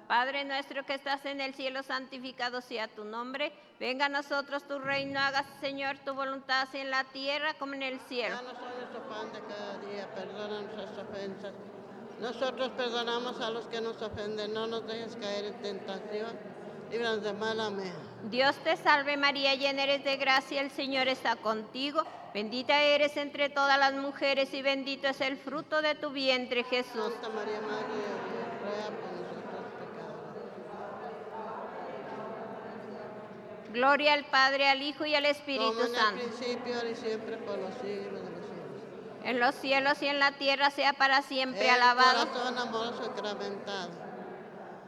Padre nuestro que estás en el cielo, santificado sea tu nombre. Venga a nosotros tu reino, hágase, Señor, tu voluntad, así en la tierra como en el cielo. Danos hoy nuestro pan de cada día, perdona nuestras ofensas. Nosotros perdonamos a los que nos ofenden, no nos dejes caer en tentación, líbranos del mal, amén. Dios te salve María, llena eres de gracia, el Señor está contigo. Bendita eres entre todas las mujeres y bendito es el fruto de tu vientre, Jesús. Santa María, Madre de Dios, ruega por nosotros pecadores. Gloria al Padre, al Hijo y al Espíritu Como en el Santo. principio, ahora y siempre, por los siglos de los siglos. En los cielos y en la tierra sea para siempre El alabado. corazón amoroso sacramentado.